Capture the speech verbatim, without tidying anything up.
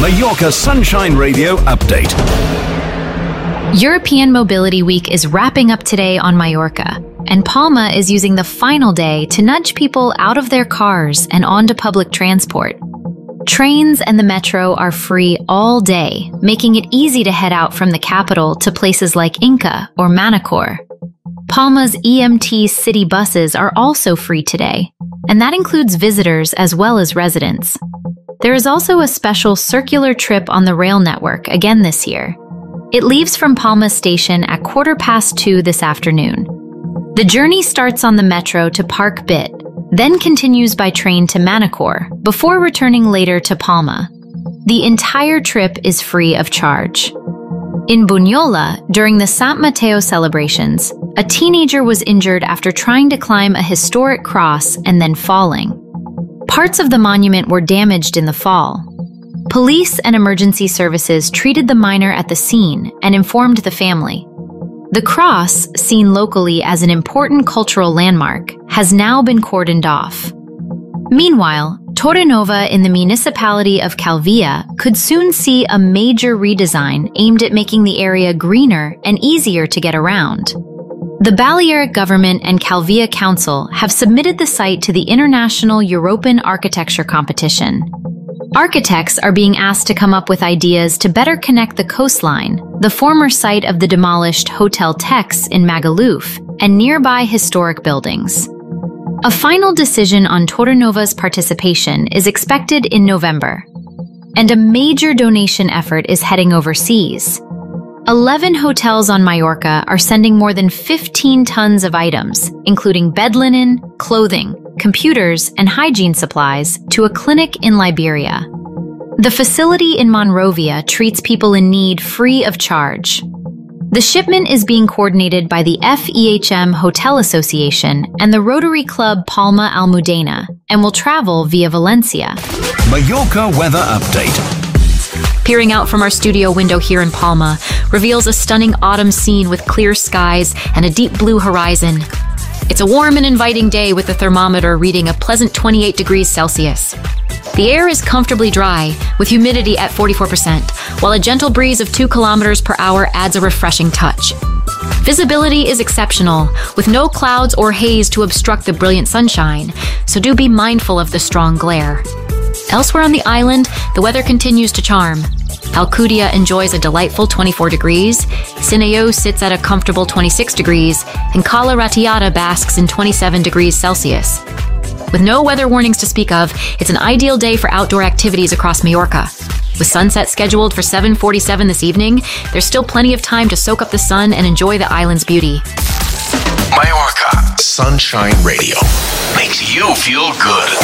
Mallorca Sunshine Radio update. European Mobility Week is wrapping up today on Mallorca, and Palma is using the final day to nudge people out of their cars and onto public transport. Trains and the metro are free all day, making it easy to head out from the capital to places like Inca or Manacor. Palma's E M T city buses are also free today, and that includes visitors as well as residents. There is also a special circular trip on the rail network again this year. It leaves from Palma station at quarter past two this afternoon. The journey starts on the metro to Park Bit, then continues by train to Manacor, before returning later to Palma. The entire trip is free of charge. In Bunyola, during the Sant Mateo celebrations, a teenager was injured after trying to climb a historic cross and then falling. Parts of the monument were damaged in the fall. Police and emergency services treated the minor at the scene and informed the family. The cross, seen locally as an important cultural landmark, has now been cordoned off. Meanwhile, Torrenova in the municipality of Calvia could soon see a major redesign aimed at making the area greener and easier to get around. The Balearic government and Calvia Council have submitted the site to the International European Architecture Competition. Architects are being asked to come up with ideas to better connect the coastline, the former site of the demolished Hotel Tex in Magaluf, and nearby historic buildings. A final decision on Torrenova's participation is expected in November, and a major donation effort is heading overseas. Eleven hotels on Mallorca are sending more than fifteen tons of items, including bed linen, clothing, computers, and hygiene supplies, to a clinic in Liberia. The facility in Monrovia treats people in need free of charge. The shipment is being coordinated by the F E H M Hotel Association and the Rotary Club Palma Almudena, and will travel via Valencia. Mallorca weather update. Peering out from our studio window here in Palma reveals a stunning autumn scene with clear skies and a deep blue horizon. It's a warm and inviting day with the thermometer reading a pleasant twenty-eight degrees Celsius. The air is comfortably dry, with humidity at forty-four percent, while a gentle breeze of two kilometers per hour adds a refreshing touch. Visibility is exceptional, with no clouds or haze to obstruct the brilliant sunshine, so do be mindful of the strong glare. Elsewhere on the island, the weather continues to charm. Alcudia enjoys a delightful twenty-four degrees, Sineo sits at a comfortable twenty-six degrees, and Cala Ratiata basks in twenty-seven degrees Celsius. With no weather warnings to speak of, it's an ideal day for outdoor activities across Mallorca. With sunset scheduled for seven forty-seven this evening, there's still plenty of time to soak up the sun and enjoy the island's beauty. Mallorca Sunshine Radio makes you feel good.